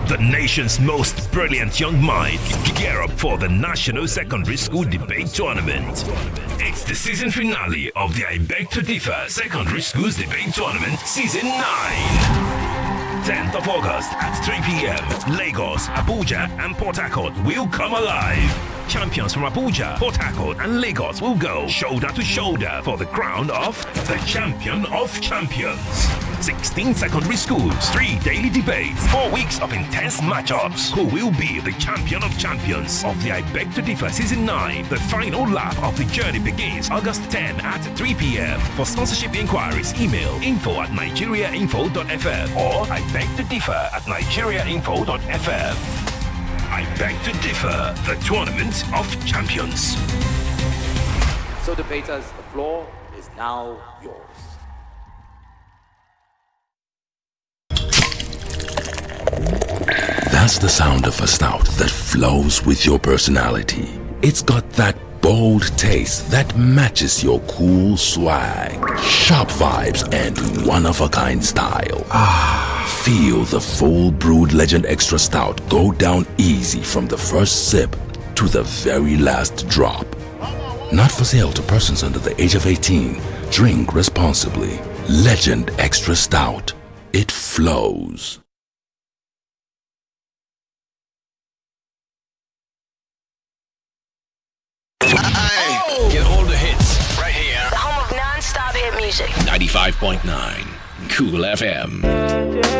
The nation's most brilliant young minds gear up for the National Secondary School Debate Tournament. It's the season finale of the I Beg to Differ Secondary Schools Debate Tournament Season 9. 10th of August at 3 p.m. Lagos, Abuja, and Port Harcourt will come alive. Champions from Abuja, Port Harcourt, and Lagos will go shoulder to shoulder for the crown of the Champion of Champions. 16 secondary schools, 3 daily debates, 4 weeks of intense matchups. Who will be the Champion of Champions of the I Beg to Differ Season 9? The final lap of the journey begins August 10 at 3 p.m. For sponsorship inquiries, email info@nigeriainfo.fm or I beg to differ at nigeriainfo.fm. I Beg to Differ, the Tournament of Champions. So debaters, the floor is now yours. That's the sound of a stout that flows with your personality. It's got that bold taste that matches your cool swag, sharp vibes, and one-of-a-kind style. Feel the full brewed Legend Extra Stout go down easy from the first sip to the very last drop. Not for sale to persons under the age of 18. Drink responsibly. Legend Extra Stout. It flows. Get all the hits right here. The home of non-stop hit music. 95.9 Cool FM.